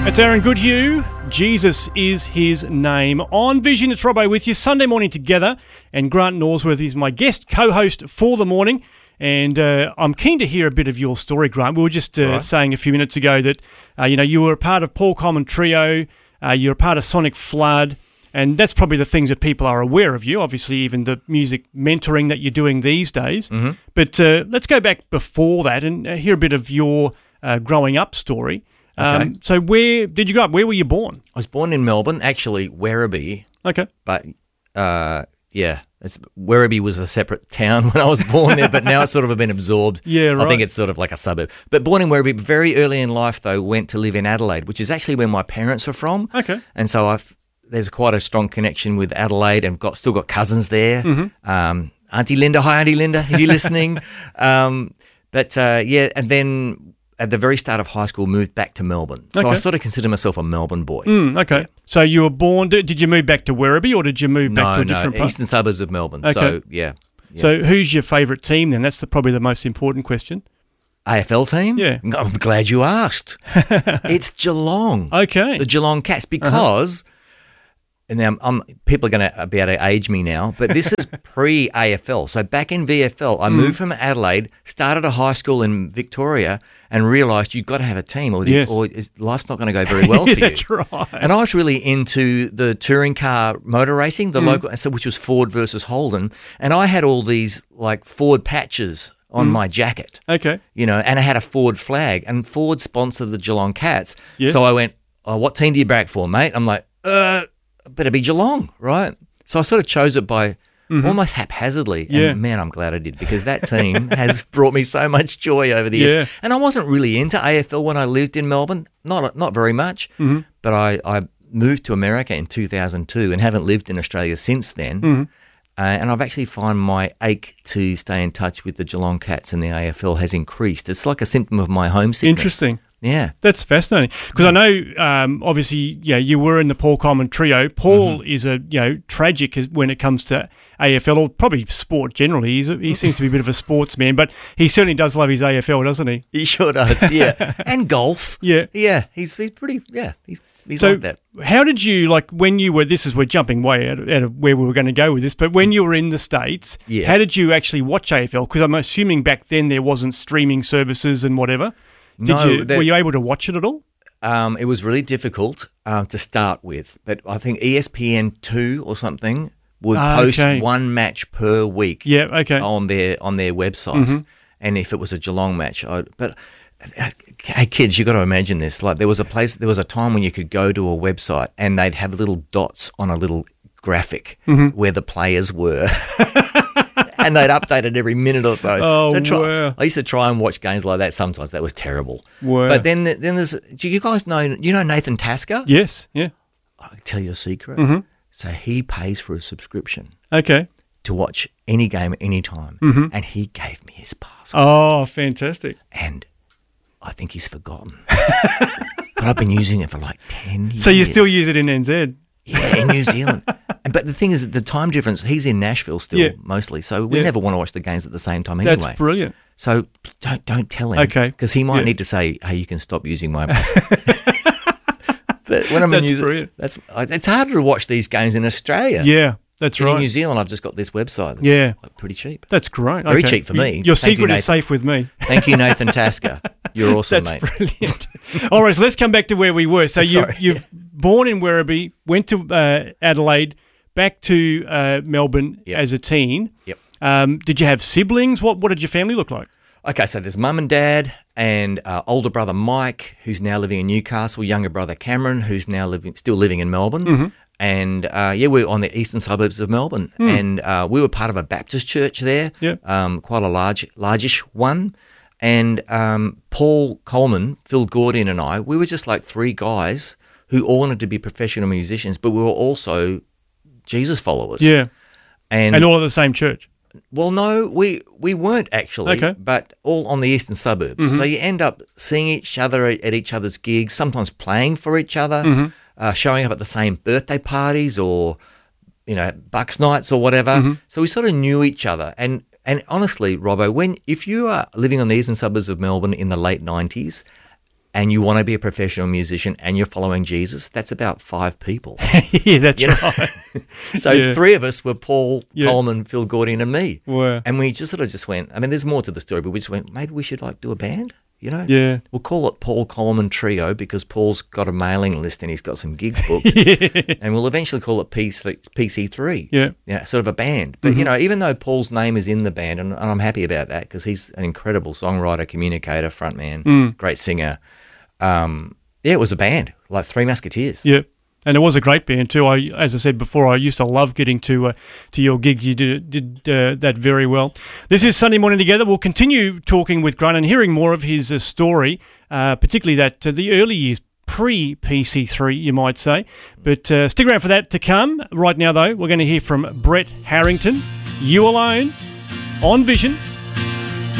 It's Aaron Goodhue. Jesus is his name. On Vision, it's Robbo with you Sunday morning together, and Grant Norsworth is my guest co-host for the morning. And I'm keen to hear a bit of your story, Grant. We were just saying a few minutes ago that you were a part of Paul Coleman Trio. You're a part of Sonic Flood, and that's probably the things that people are aware of you. Obviously, even the music mentoring that you're doing these days. Mm-hmm. But let's go back before that and hear a bit of your growing up story. Okay. So where did you grow up? Where were you born? I was born in Melbourne, actually Werribee. Okay. But, Werribee was a separate town when I was born there, but now it's sort of been absorbed. Yeah, right. I think it's sort of like a suburb. But born in Werribee, very early in life, though, went to live in Adelaide, which is actually where my parents are from. Okay. And so there's quite a strong connection with Adelaide, and still got cousins there. Mm-hmm. Auntie Linda, hi Auntie Linda, if you're listening. And then at the very start of high school, moved back to Melbourne. So I sort of consider myself a Melbourne boy. Okay. Yeah. So you were born, did you move back to Werribee or did you move back to a different part? Eastern suburbs of Melbourne. Okay. So, yeah. So who's your favourite team then? That's probably the most important question. AFL team? Yeah. I'm glad you asked. It's Geelong. Okay. The Geelong Cats, because... And now people are going to be able to age me now, but this is pre-AFL. So back in VFL, I moved from Adelaide, started a high school in Victoria, and realised you've got to have a team, or life's not going to go very well for you. That's right. And I was really into the touring car motor racing, the local, which was Ford versus Holden, and I had all these like Ford patches on my jacket. Okay. And I had a Ford flag, and Ford sponsored the Geelong Cats. Yes. So I went, "Oh, what team do you back for, mate?" I'm like, better be Geelong, right? So I sort of chose it by almost haphazardly. And man, I'm glad I did, because that team has brought me so much joy over the years. Yeah. And I wasn't really into AFL when I lived in Melbourne, not very much. Mm-hmm. But I moved to America in 2002 and haven't lived in Australia since then. Mm-hmm. And I've actually found my ache to stay in touch with the Geelong Cats and the AFL has increased. It's like a symptom of my homesickness. Interesting. Yeah. That's fascinating, because I know, obviously, you were in the Paul Coleman Trio. Paul is tragic when it comes to AFL, or probably sport generally. He seems to be a bit of a sportsman, but he certainly does love his AFL, doesn't he? He sure does, yeah. And golf. Yeah. Yeah, he's pretty, he's so like that. How did you, when you were, we're jumping way out of where we were going to go with this, but when you were in the States, how did you actually watch AFL? Because I'm assuming back then there wasn't streaming services and whatever. Were you able to watch it at all? It was really difficult to start with, but I think ESPN2 or something would post one match per week. Yeah, okay. On their website, and if it was a Geelong match, hey kids, you got to imagine this. Like there was a time when you could go to a website and they'd have little dots on a little graphic where the players were. And they'd update it every minute or so. Oh, wow. I used to try and watch games like that sometimes. That was terrible. Wow. But then there's, do you guys know Nathan Tasker? Yes, yeah. I'll tell you a secret. So he pays for a subscription. Okay. To watch any game at any time. And he gave me his password. Oh, fantastic. And I think he's forgotten. But I've been using it for like 10 years. So you still use it in NZ? Yeah, in New Zealand. But the thing is, the time difference, he's in Nashville still mostly, so we never want to watch the games at the same time anyway. That's brilliant. So don't tell him. Okay. Because he might need to say, hey, you can stop using my... But when I'm that's in New brilliant. It's harder to watch these games in Australia. Yeah, that's right. In New Zealand, I've just got this website that's like pretty cheap. That's great. Very cheap for me. Your secret is safe with me. Thank you, Nathan Tasker. You're awesome, that's mate. That's brilliant. All right, so let's come back to where we were. So you've born in Werribee, went to Adelaide, back to Melbourne as a teen. Yep. Did you have siblings? What did your family look like? Okay, so there's mum and dad and older brother Mike, who's now living in Newcastle, younger brother Cameron, who's now still living in Melbourne. And, we're on the eastern suburbs of Melbourne. And we were part of a Baptist church there, quite a largish one. And Paul Coleman, Phil Gordon and I, we were just like three guys who all wanted to be professional musicians, but we were also Jesus followers. Yeah. And all at the same church? Well, no, we weren't actually, but all on the eastern suburbs. So you end up seeing each other at each other's gigs, sometimes playing for each other, showing up at the same birthday parties or, Bucks nights or whatever. So we sort of knew each other. And honestly, Robbo, if you are living on the eastern suburbs of Melbourne in the late 90s, and you want to be a professional musician and you're following Jesus, that's about 5 people. Yeah, that's right. So 3 of us were Paul Yeah. Coleman, Phil Gordian, and me. Were. And we just sort of just went, I mean, there's more to the story, but we just went, maybe we should do a band, Yeah. We'll call it Paul Coleman Trio because Paul's got a mailing list and he's got some gigs booked. And we'll eventually call it PC3. Yeah. Sort of a band. But, even though Paul's name is in the band, and I'm happy about that because he's an incredible songwriter, communicator, frontman, great singer. It was a band, like Three Musketeers. Yeah. And it was a great band too. As I said before, I used to love getting to your gigs. You did that very well. This is Sunday Morning Together. We'll continue talking with Grunt and hearing more of his story, particularly the early years, pre-PC3, you might say. But stick around for that to come. Right now, though, we're going to hear from Brett Harrington, You Alone, on Vision.